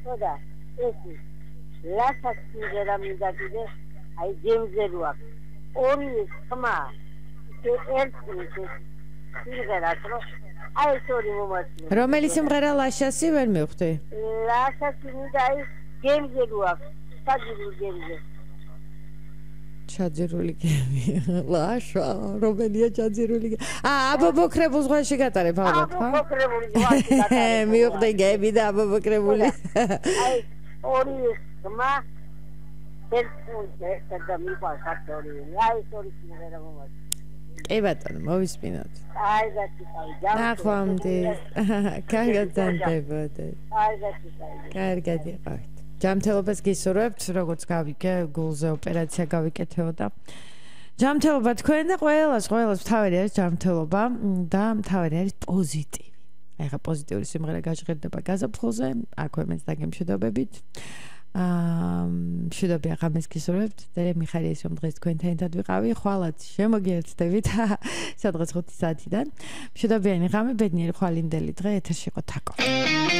ხოდა ეს ლაშა სიმღერა მინდა კიდე აი გემზე რო აქვს ორი ხმა ერთ სიმღერას რო აი ეს ორი მომაჩნია რომელი სიმღერა ლაშასი ვერ მივხვდი ლაშასი მინდა აი გემზე რო აქვს საჯირული გემზე ჩაძირული გემი ლაშა რომელია ჩაძირული გემი აბობოქრებულ ზღვაში გატარებ ალბათ ხო აბობოქრებულ ზღვაში გატარებ მივხვდი გემი და აბობოქრებული აი ორი ხმა ერთ და მიყვარს აქტორი აი ეს ორი სიმღერა მომაჩნია კი ბატონო მოვისმინოთ აი გასიკავი ნახვამდი კარგად დანდებოდე აი გასიკავი კარგად იყავით ჯანმრთელობას გისურვებთ როგორც გავიგე გულზე ოპერაცია გავიკეთეო და ჯანმრთელობა თქვენ და ყველას მთავარი არის ჯანმრთელობა და მთავარი არის პოზიტივი ეხა პოზიტიური სიმღერა გაჟღერდება გაზაფხულზე აქვე მეც დაგემშვიდობებით მშვიდობია ღამეს გისურვებთ და მიხარია ის რომ დღეს თქვენთან ერთად ვიყავი ხვალაც შემოგიერთდებით სადღაც 5 საათიდან მშვიდობიანი ღამე ბედნიერი ხვალინდელი დღე ეთერში იყო თაკო